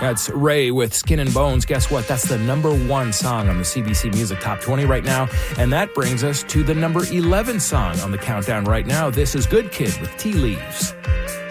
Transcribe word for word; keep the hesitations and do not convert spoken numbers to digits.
That's Ray with Skin and Bones. Guess what? That's the number one song on the C B C Music Top twenty right now. And that brings us to the number eleven song on the countdown right now. This is Good Kid with Tea Leaves.